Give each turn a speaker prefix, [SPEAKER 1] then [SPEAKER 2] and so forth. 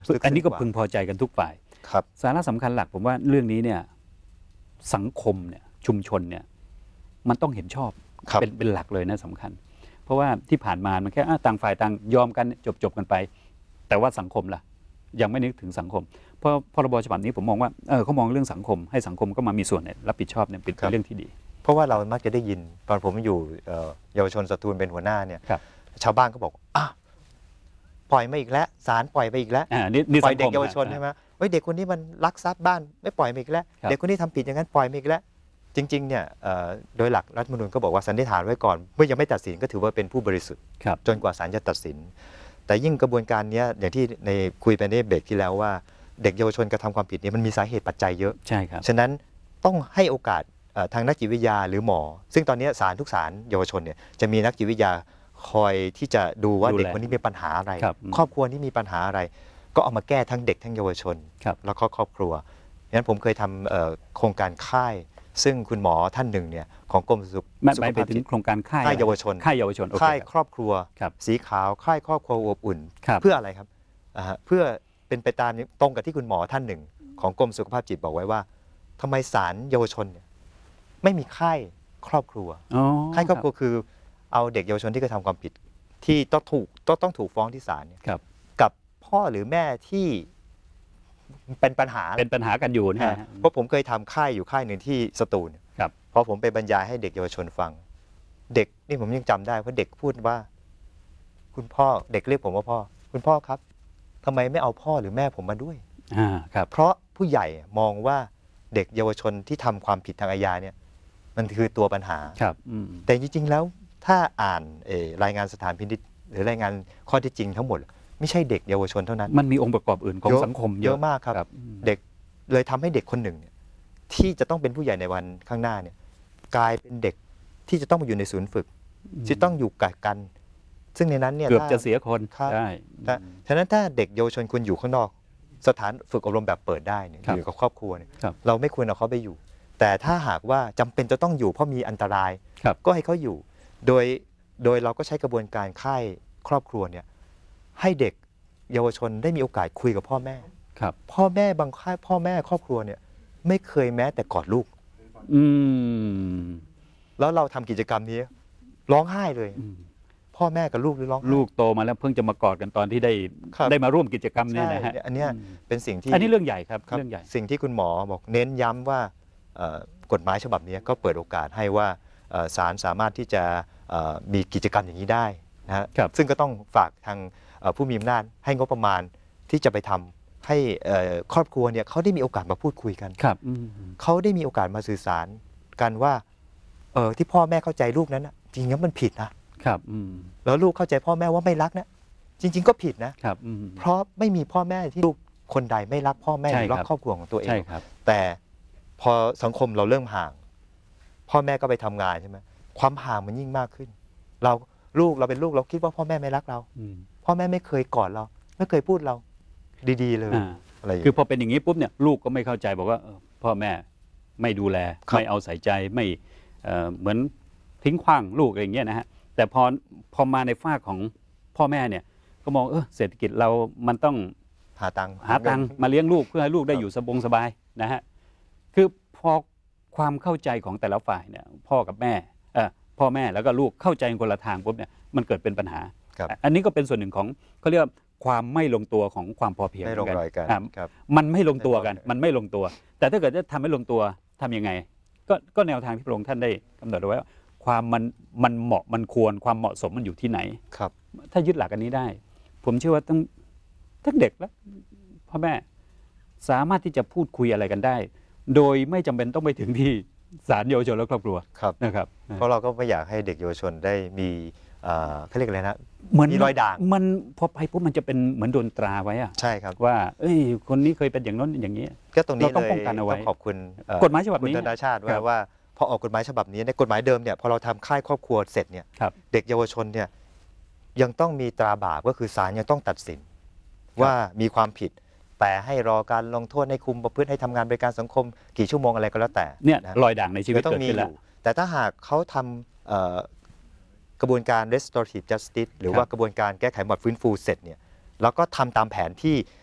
[SPEAKER 1] อันนี้ก็พึงพอใจกันทุกฝ่าย
[SPEAKER 2] ครับ
[SPEAKER 1] สาระสำคัญหลักผมว่าเรื่องนี้เนี่ยสังคมเนี่ยชุมชนเนี่ยมันต้องเห็นชอบเป็นหลักเลยนะสำคัญเพราะว่าที่ผ่านมามันแค่ต่างฝ่ายต่างยอมกันจบกันไปแต่ว่าสังคมล่ะยังไม่นึกถึงสังคมเพราะพรบฉบับนี้ผมมองว่าเขามองเรื่องสังคมให้สังคมก็มามีส่วนรับผิดชอบเนี่ยเป็นเรื่องที่ดี
[SPEAKER 2] เพราะว่าเรามักจะได้ยินตอนผมอยู่เยาวชนสตูลเป็นหัวหน้าเนี่ยชาวบ้านก็บอกปล่อยมาอีกแล้วศาลปล่อยไปอีกแล้วปล่อยเด็กเยาวชนใช่ไหมเด็กคนนี้มันลักทรัพย์บ้านไม่ปล่อยมาอีกแล้วเด็กคนนี้ทำผิดอย่างนั้นปล่อยมาอีกแล้วจริงๆเนี่ยโดยหลักรัฐธรรมนูญก็บอกว่าสันนิษฐานไว้ก่อนเมื่อยังไม่ตัดสินก็ถือว่าเป็นผู้บริสุทธิ์จนกว่าศาลจะตัดสินแต่ยิ่งกระบวนการนี้อย่างที่ในคุยไปในเบรกที่แล้วว่าเด็กเยาวชนกระทำความผิดนี้มันมีสาเหตุปัจจัยเยอะ
[SPEAKER 1] ใช่ครับ
[SPEAKER 2] ฉะนั้นต้องให้โอกาสทางนักจิตวิทยาหรือหมอซึ่งตอนนี้ศาลทุกศาลเยาวชนเนี่ยจะมีนักจิตวิทยาคอยที่จะดูว่าเด็กคนนี้มีปัญหาอะไรครอบครัวนี้มีปัญหาอะไรก็เอามาแก้ทั้งเด็กทั้งเยาวชนแล้วก็ครอบครัวงั้นผมเคยทำโครงการค่ายซึ่งคุณหมอท่านหนึ่งเนี่ยของกรมสุขภาพจิต
[SPEAKER 1] โครงการค่าย
[SPEAKER 2] เยาวชนค่ายครอบครัวสีขาวค่ายครอบครัวอบอุ่นเพื่ออะไรครับเพื่อเป็นไปตามตรงกับที่คุณหมอท่านหนึ่งของกรมสุขภาพจิตบอกไว้ว่าทำไมศาลเยาวชนเนี่ยไม่มีค่ายครอบครัวค่ายครอบครัวคือเอาเด็กเยาวชนที่กระทำความผิดที่ต้องถูกฟ้องที่ศาลเนี่ยกับพ่อหรือแม่ที่เป็นปัญหา
[SPEAKER 1] กันอยู่นะ
[SPEAKER 2] เพราะผมเคยทำค่ายอยู่ค่ายหนึ่งที่สตูลพอผมไปบรรยายให้เด็กเยาวชนฟังเด็กนี่ผมยังจำได้เพราะเด็กพูดว่าคุณพ่อเด็กเรียกผมว่าพ่อคุณพ่อครับทำไมไม่เอาพ่อหรือแม่ผมมาด้วยเพราะผู้ใหญ่มองว่าเด็กเยาวชนที่ทำความผิดทางอาญาเนี่ยมันคือตัวปัญหาแต่จริงๆแล้วถ้าอ่านรายงานสถานพินิจหรือรายงานข้อเท็จจริงทั้งหมดไม่ใช่เด็กเยาวชนเท่านั้น
[SPEAKER 1] มันมีองค์ประกอบอื่นของสังคม
[SPEAKER 2] เยอะมากครับเด็กเลยทำให้เด็กคนหนึ่งเนี่ยที่จะต้องเป็นผู้ใหญ่ในวันข้างหน้าเนี่ยกลายเป็นเด็กที่จะต้องมาอยู่ในศูนย์ฝึกที่ต้องอยู่กักกันซึ่งในนั้นเนี่ย
[SPEAKER 1] เกือบจะเสียคนได้
[SPEAKER 2] ฉะนั้นถ้าเด็กเยาวชนควรอยู่ข้างนอกสถานฝึกอบรมแบบเปิดได้เนี่ยอยู่กับครอบครัวเนี่ยเราไม่ควรเอาเขาไปอยู่แต่ถ้าหากว่าจำเป็นจะต้องอยู่เพราะมีอันตรายก็ให้เขาอยู่โดยเราก็ใช้กระบวนการค่ายครอบครัวเนี่ยให้เด็กเยาวชนได้มีโอกาสคุยกับพ่อแม่พ่อแม่บางค่ายพ่อแม่ครอบครัวเนี่ยไม่เคยแม้แต่กอดลูกแล้วเราทำกิจกรรมนี้ร้องไห้เลยพ่อแม่กับลูกหรือร้อง
[SPEAKER 1] ลูกโตมาแล้วเพิ่งจะมากอดกันตอนที่ได้มาร่วมกิจกรรมนี้นะฮะ
[SPEAKER 2] อันนี้เป็นสิ่งที่
[SPEAKER 1] อันนี้เรื่องใหญ่ครับเรื่องใหญ่
[SPEAKER 2] สิ่งที่คุณหมอบอกเน้นย้ำว่ากฎหมายฉบับนี้ก็เปิดโอกาสให้ว่าศาลสามารถที่จะมีกิจกรรมอย่างนี้ได้นะฮะซึ่งก็ต้องฝากทางผู้มีอำนาจให้งบประมาณที่จะไปทำให้ครอบครัวเนี่ยเขาได้มีโอกาสมาพูดคุยกันเขาได้มีโอกาสมาสื่อสารกันว่าที่พ่อแม่เข้าใจลูกนั้นนะจริงๆมันผิดนะแล้วลูกเข้าใจพ่อแม่ว่าไม่รักนะจริงๆก็ผิดนะเพราะไม่มีพ่อแม่ที่ลูกคนใดไม่รักพ่อแม่หรือรักครอบครัวของตัวเองแต่พอสังคมเราเริ่มห่างพ่อแม่ก็ไปทำงานใช่ไหมความห่างมันยิ่งมากขึ้นเราเป็นลูกเราคิดว่าพ่อแม่ไม่รักเราพ่อแม่ไม่เคยกอดเราไม่เคยพูดเราดีๆเลย
[SPEAKER 1] อะไรคือพอเป็นอย่างนี้ปุ๊บเนี่ยลูกก็ไม่เข้าใจบอกว่าพ่อแม่ไม่ดูแลไม่เอาใส่ใจไม่เหมือนทิ้งขว้างลูกอะไรอย่างเงี้ยนะฮะแต่พอมาในฝ้าของพ่อแม่เนี่ยก็มองเศรษฐกิจเรามันต้อง
[SPEAKER 2] หาตังค์
[SPEAKER 1] มาเลี้ยงลูกเพื่อให้ลูกได้อยู่สบายนะฮะคือพอความเข้าใจของแต่ละฝ่ายเนี่ยพ่อกับแม่พ่อแม่แล้วก็ลูกเข้าใจคนละทางปุ๊บเนี่ยมันเกิดเป็นปัญหาอันนี้ก็เป็นส่วนหนึ่งของเขาเรียกว่าความไม่ลงตัวของความพอเพียง
[SPEAKER 2] กัน
[SPEAKER 1] มันไม่ลงตัวกันมันไม่ลงตัวแต่ถ้าเกิดจะทำให้ลงตัวทำยังไงก็แนวทางที่พระองค์ท่านได้กำหนดเอาไว้ว่าความมันเหมาะมันควรความเหมาะสมมันอยู่ที่ไหนถ้ายึดหลักอันนี้ได้ผมเชื่อว่าทั้งเด็กและพ่อแม่สามารถที่จะพูดคุยอะไรกันได้โดยไม่จำเป็นต้องไปถึงที่ศาลเยาวชนและครอบครัวนะครับ
[SPEAKER 2] เพราะเราก็ไม่อยากให้เด็กเยาวชนได้มีเขาเรียกอะไรนะมีรอยด่าง
[SPEAKER 1] มันพอไปปุ๊บมันจะเป็นเหมือนโดนตราไว้อะ
[SPEAKER 2] ใช่ครับ
[SPEAKER 1] ว่าคนนี้เคยเป็นอย่างนั้นอย่างนี้
[SPEAKER 2] ก็ตรงนี้เลย
[SPEAKER 1] ต้องป้องกันเอาไว้
[SPEAKER 2] ขอบคุณ
[SPEAKER 1] กฎหมายฉบับนี้
[SPEAKER 2] คุณธนาชาติว่าพอออกกฎหมายฉบับนี้ในกฎหมายเดิมเนี่ยพอเราทำค่ายครอบครัวเสร็จเนี่ยเด็กเยาวชนเนี่ยยังต้องมีตราบาปก็คือศาลยังต้องตัดสินว่ามีความผิดแต่ให้รอการลงโทษให้คุมประพฤติให้ทำงานบริการสังคมกี่ชั่วโมงอะไรก็แล้วแต่
[SPEAKER 1] เนี่ยรอยด่างในชีวิต
[SPEAKER 2] ต้องมีอยู่แต่ถ้าหากเขาทำกระบวนการ restorative justice หรือว่ากระบวนการแก้ไขบำบัดฟื้นฟูเสร็จเนี่ยแล้วก็ทำตามแผนที่